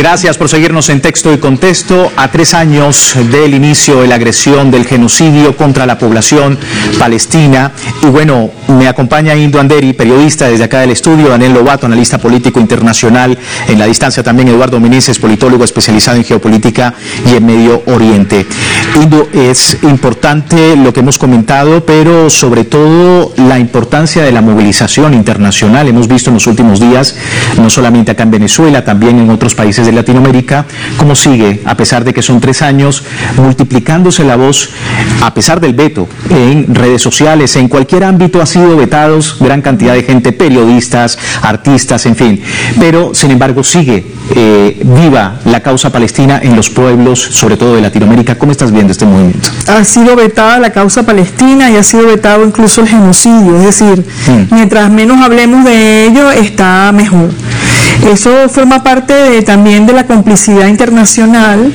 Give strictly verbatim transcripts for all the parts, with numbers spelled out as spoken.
Gracias por seguirnos en Texto y Contexto. A tres años del inicio de la agresión del genocidio contra la población palestina. Y bueno, me acompaña Indo Anderi, periodista desde acá del estudio, Daniel Lobato, analista político internacional, en la distancia también Eduardo Meneses, politólogo especializado en geopolítica y en Medio Oriente. Indo, es importante lo que hemos comentado, pero sobre todo la importancia de la movilización internacional. Hemos visto en los últimos días, no solamente acá en Venezuela, también en otros países de Latinoamérica, cómo sigue, a pesar de que son tres años, multiplicándose la voz, a pesar del veto en redes sociales, en cualquier ámbito ha sido vetados gran cantidad de gente, periodistas, artistas, en fin, pero sin embargo sigue eh, viva la causa palestina en los pueblos, sobre todo de Latinoamérica. ¿Cómo estás viendo este movimiento? Ha sido vetada la causa palestina y ha sido vetado incluso el genocidio, es decir, mm. mientras menos hablemos de ello, está mejor. Eso forma parte de, también de la complicidad internacional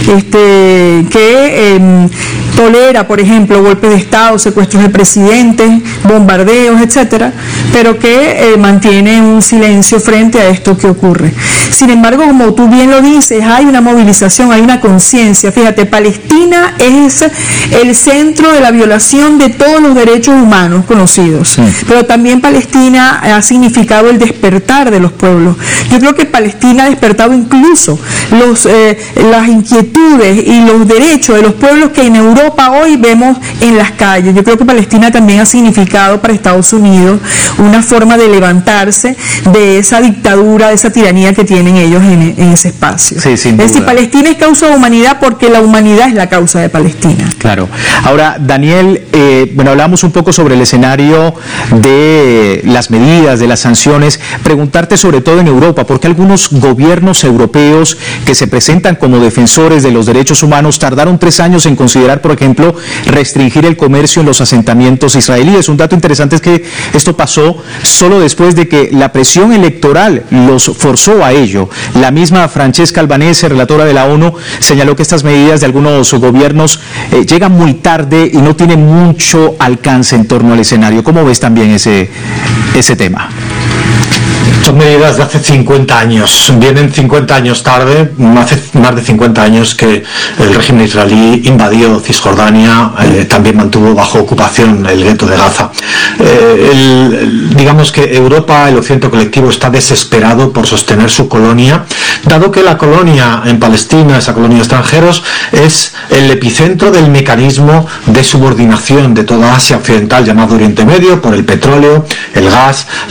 este, que eh, tolera, por ejemplo, golpes de Estado, secuestros de presidentes, bombardeos, etcétera, pero que eh, mantiene un silencio frente a esto que ocurre. Sin embargo, como tú bien lo dices, hay una movilización, hay una conciencia. Fíjate, Palestina es el centro de la violación de todos los derechos humanos conocidos, sí. Pero también Palestina ha significado el despertar de los pueblos. Yo creo que Palestina ha despertado incluso los, eh, las inquietudes y los derechos de los pueblos que en Europa hoy vemos en las calles. Yo creo que Palestina también ha significado para Estados Unidos una forma de levantarse de esa dictadura, de esa tiranía que tienen ellos en, en ese espacio. Sí, sin duda. Es decir, Palestina es causa de humanidad porque la humanidad es la causa de Palestina. Claro. Ahora, Daniel, eh, bueno, hablamos un poco sobre el escenario de las medidas, de las sanciones. Preguntarte sobre todo en Europa, porque algunos gobiernos europeos que se presentan como defensores de los derechos humanos tardaron tres años en considerar, por ejemplo, restringir el comercio en los asentamientos israelíes. Un dato interesante es que esto pasó solo después de que la presión electoral los forzó a ello. La misma Francesca Albanese, relatora de la ONU, señaló que estas medidas de algunos gobiernos eh, llegan muy tarde y no tienen mucho alcance en torno al escenario. ¿Cómo ves también ese, ese tema? Son medidas de hace cincuenta años, vienen cincuenta años tarde, hace más de cincuenta años que el régimen israelí invadió Cisjordania, eh, también mantuvo bajo ocupación el gueto de Gaza. Eh, el, el, digamos que Europa, el occidente colectivo, está desesperado por sostener su colonia, dado que la colonia en Palestina, esa colonia de extranjeros, es el epicentro del mecanismo de subordinación de toda Asia Occidental llamado Oriente Medio por el petróleo, el gas,